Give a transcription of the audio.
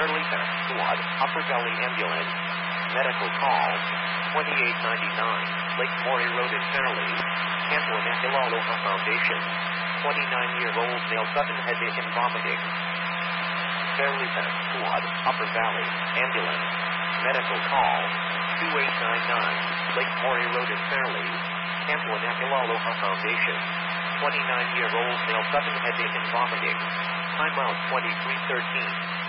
Fairleigh Squad, Upper Valley Ambulance. Medical call, 2899, Lake Maury Road in Fairleigh. Cancel an Aloha Foundation. 29-year-old male sudden headache and vomiting. Fairleigh Squad, Upper Valley Ambulance. Medical call, 2899, Lake Maury Road in Fairleigh. Cancel an Aloha Foundation. 29-year-old male sudden headache and vomiting. Timeout 2313.